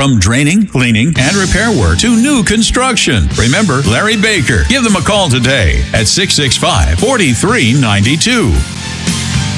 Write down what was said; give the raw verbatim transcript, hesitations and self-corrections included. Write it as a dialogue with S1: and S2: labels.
S1: From draining, cleaning, and repair work to new construction. Remember Larry Baker. Give them a call today at six six five, four three nine two.